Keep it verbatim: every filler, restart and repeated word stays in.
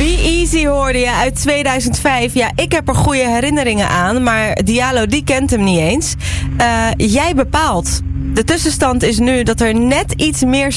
Be Easy hoorde je uit tweeduizend vijf. Ja, ik heb er goede herinneringen aan, maar Diallo die kent hem niet eens. Uh, jij bepaalt. De tussenstand is nu dat er net iets meer